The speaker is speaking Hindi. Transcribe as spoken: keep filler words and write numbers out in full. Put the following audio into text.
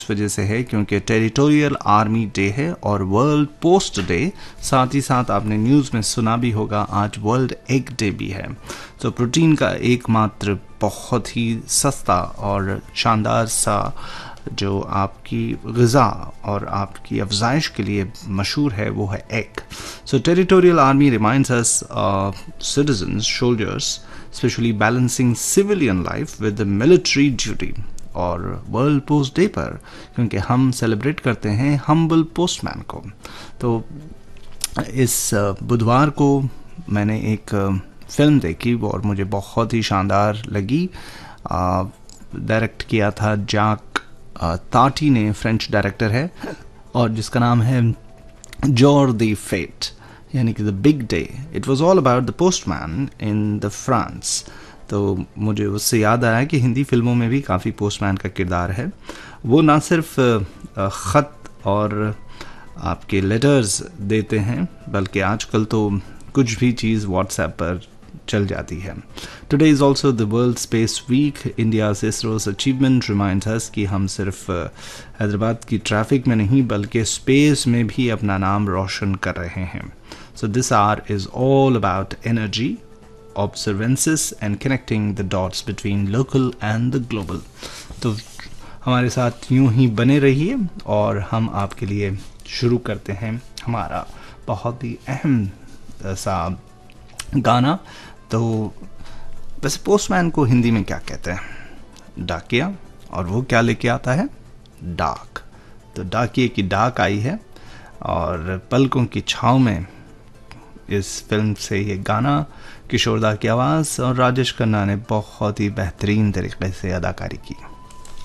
इस वजह से है क्योंकि टेरिटोरियल आर्मी डे है और वर्ल्ड पोस्ट डे, साथ ही साथ आपने न्यूज़ में सुना भी होगा आज वर्ल्ड एग डे भी है। तो प्रोटीन का एकमात्र बहुत ही सस्ता और शानदार सा जो आपकी ग़िज़ा और आपकी अफजाइश के लिए मशहूर है वो है egg. So territorial army reminds us citizens soldiers specially balancing civilian life with the military duty. और वर्ल्ड पोस्ट डे पर क्योंकि हम सेलिब्रेट करते हैं हम्बल पोस्टमैन को, तो इस बुधवार को मैंने एक फ़िल्म देखी और मुझे बहुत ही शानदार लगी। डायरेक्ट किया था जैक ताटी ने, फ्रेंच डायरेक्टर है, और जिसका नाम है जोर द फेट, यानी कि the big day. It was all about the postman in the France. तो मुझे उससे याद आया कि हिंदी फिल्मों में भी काफ़ी पोस्टमैन का किरदार है। वो ना सिर्फ ख़त और आपके लेटर्स देते हैं, बल्कि आजकल तो कुछ भी चीज़ व्हाट्सएप पर चल जाती है। Today is also the world space week. India's ISRO's achievement reminds अस कि हम सिर्फ हैदराबाद की ट्रैफिक में नहीं बल्कि स्पेस में भी अपना नाम रोशन कर रहे हैं। So this our is all about energy, observances and connecting the dots between local and the global। तो हमारे साथ यूं ही बने रहिए और हम आपके लिए शुरू करते हैं हमारा बहुत ही अहम सा गाना। तो वैसे पोस्टमैन को हिंदी में क्या कहते हैं? डाकिया। और वो क्या लेके आता है? डाक। तो डाकिए की डाक आई है और पलकों की छाँव में इस फिल्म से ये गाना किशोर दा की आवाज़ और राजेश खन्ना ने बहुत ही बेहतरीन तरीके से अदाकारी की।